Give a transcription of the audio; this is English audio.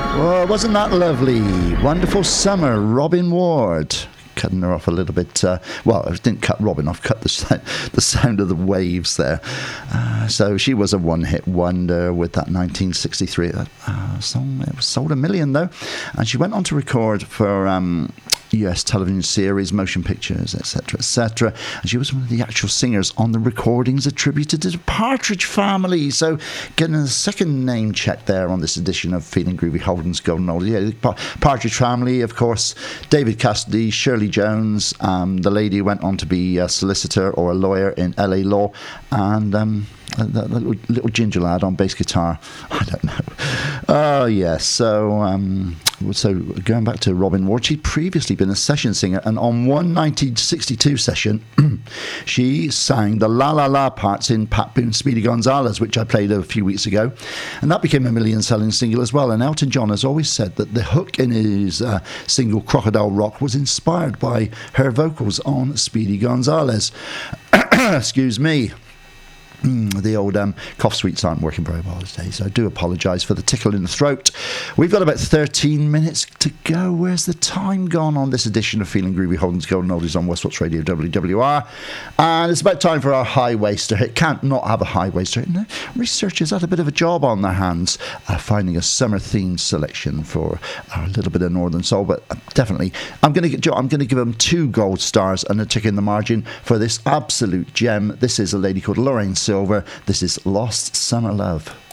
Well, wasn't that lovely? Wonderful Summer, Robin Ward. Cutting her off a little bit. Well, I didn't cut Robin off, cut the sound of the waves there. So she was a one-hit wonder with that 1963 song. It was sold 1 million, though. And she went on to record for US television series, motion pictures, etc., etc. And she was one of the actual singers on the recordings attributed to the Partridge Family. So getting a second name check there on this edition of Feeling Groovy Holden's Golden Oldies. Yeah, Partridge Family, of course, David Cassidy, Shirley Jones, the lady who went on to be a solicitor or a lawyer in LA Law, and that little ginger lad on bass guitar. I don't know. Oh, yes. So going back to Robin Ward, she'd previously been a session singer, and on one 1962 session, she sang the La La La parts in Pat Boone's Speedy Gonzales, which I played a few weeks ago, and that became a million-selling single as well. And Elton John has always said that the hook in his single Crocodile Rock was inspired by her vocals on Speedy Gonzales. Excuse me. The old cough sweets aren't working very well these days, so I do apologise for the tickle in the throat. We've got about 13 minutes to go. Where's the time gone on this edition of Feeling Groovy Holden's Golden Oldies on Westwatch Radio WWR? And it's about time for our high waster. It can't not have a high waster. No, researchers had a bit of a job on their hands finding a summer themed selection for a little bit of Northern Soul, but definitely I'm going to give them 2 gold stars and a tick in the margin for this absolute gem. This is a lady called Lorraine Silver. This is Lost Summer Love.